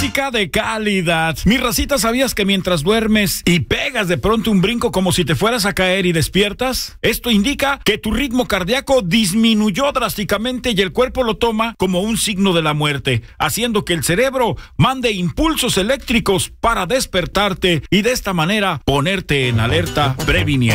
Música de calidad. Mi racita, ¿sabías que mientras duermes y pegas de pronto un brinco como si te fueras a caer y despiertas? Esto indica que tu ritmo cardíaco disminuyó drásticamente y el cuerpo lo toma como un signo de la muerte, haciendo que el cerebro mande impulsos eléctricos para despertarte y de esta manera ponerte en alerta previniendo.